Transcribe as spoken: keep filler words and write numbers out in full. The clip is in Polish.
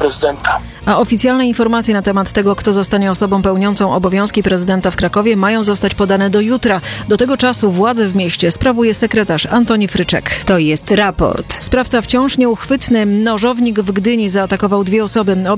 prezydenta. A oficjalne informacje na temat tego, kto zostanie osobą pełniącą obowiązki prezydenta w Krakowie, mają zostać podane do jutra. Do tego czasu władzę w mieście sprawuje sekretarz Antoni Fryczek. To jest raport. Sprawca wciąż nieuchwytny. Nożownik w Gdyni zaatakował dwie osoby.